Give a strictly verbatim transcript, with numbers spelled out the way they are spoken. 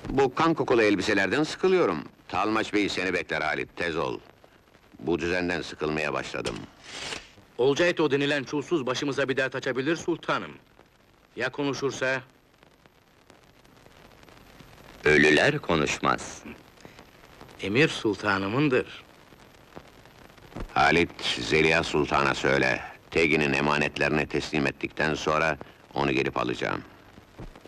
Bu kan kokulu elbiselerden sıkılıyorum. Talmaç Bey seni bekler Halit, tez ol. Bu düzenden sıkılmaya başladım. Olcayto denilen çulsuz başımıza bir dert açabilir sultanım. Ya konuşursa? Ölüler konuşmaz. Emir sultanımındır. Halit, Zeliha Sultan'a söyle. Tegin'in emanetlerini teslim ettikten sonra onu gelip alacağım.